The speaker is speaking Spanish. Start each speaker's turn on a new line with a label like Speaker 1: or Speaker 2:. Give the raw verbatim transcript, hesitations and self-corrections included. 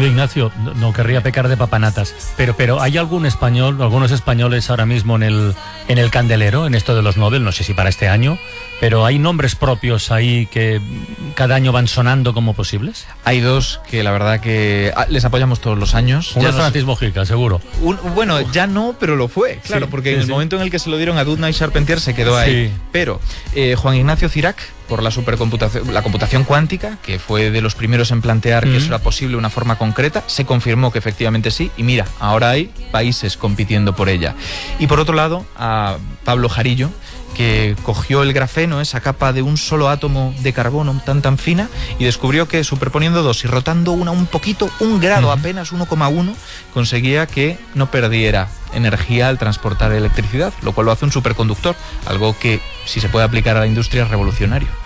Speaker 1: Oye, Ignacio, no, no querría pecar de papanatas, pero, pero ¿hay algún español, algunos españoles ahora mismo en el, en el candelero, en esto de los Nobel? No sé si para este año, pero ¿hay nombres propios ahí que cada año van sonando como posibles?
Speaker 2: Hay dos que la verdad que les apoyamos todos los años.
Speaker 1: Uno es
Speaker 2: nos...
Speaker 1: Francis Mojica, seguro.
Speaker 2: Un, bueno, ya no, pero lo fue, claro,
Speaker 1: sí,
Speaker 2: porque
Speaker 1: sí,
Speaker 2: en el
Speaker 1: sí.
Speaker 2: momento en el que se lo dieron a Doudna y Charpentier se quedó ahí.
Speaker 1: Sí.
Speaker 2: Pero eh, Juan Ignacio Cirac, por la supercomputación, la computación cuántica, que fue de los primeros en plantear mm. que eso era posible de una forma concreta, se confirmó que efectivamente sí, y mira, ahora hay países compitiendo por ella. Y por otro lado, a Pablo Jarillo, que cogió el grafeno, esa capa de un solo átomo de carbono tan tan fina, y descubrió que superponiendo dos y rotando una un poquito, un grado, uh-huh. apenas uno coma uno, conseguía que no perdiera energía al transportar electricidad, lo cual lo hace un superconductor, algo que si se puede aplicar a la industria es revolucionario.